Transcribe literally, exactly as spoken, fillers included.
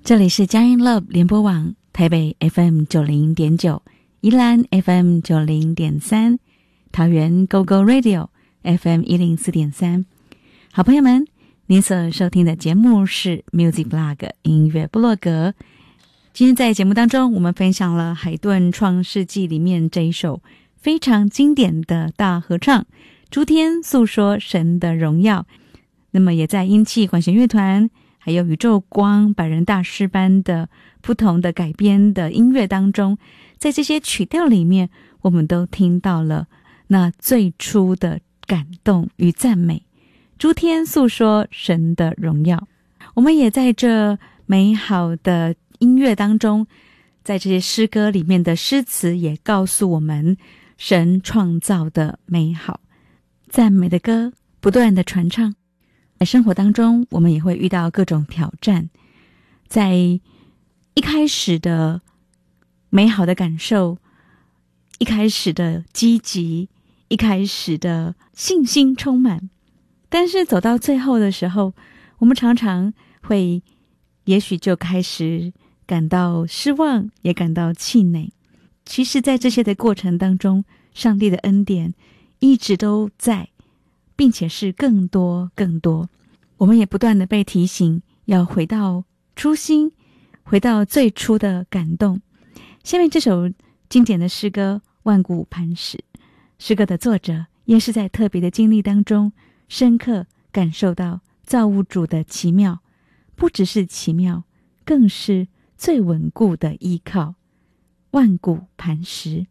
这里是佳音 Love 联播网台北 F M 九零点九，宜兰 F M 九零点三，桃园 Go Go Radio F M 一零四点三。好朋友们，您所收听的节目是 Music Blog 音乐部落格。今天在节目当中，我们分享了海顿创世纪里面这一首非常经典的大合唱，诸天诉说神的荣耀。那么也在音气管弦乐团还有宇宙光百人大师班的不同的改编的音乐当中，在这些曲调里面，我们都听到了那最初的感动与赞美，诸天诉说神的荣耀。我们也在这美好的音乐当中，在这些诗歌里面的诗词也告诉我们神创造的美好。赞美的歌不断的传唱，在生活当中我们也会遇到各种挑战，在一开始的美好的感受，一开始的积极，一开始的信心充满，但是走到最后的时候，我们常常会也许就开始感到失望，也感到气馁。其实在这些的过程当中，上帝的恩典一直都在，并且是更多更多。我们也不断的被提醒要回到初心，回到最初的感动。下面这首经典的诗歌《万古磐石》，诗歌的作者也是在特别的经历当中深刻感受到造物主的奇妙，不只是奇妙，更是最稳固的依靠。万古磐石。